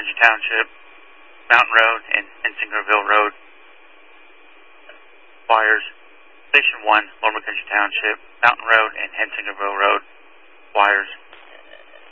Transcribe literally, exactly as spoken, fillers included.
Country Township, Mountain Road, and Hensingerville Road. Wires. Station one, Lorimer Country Township, Mountain Road, and Hensingerville Road. Wires.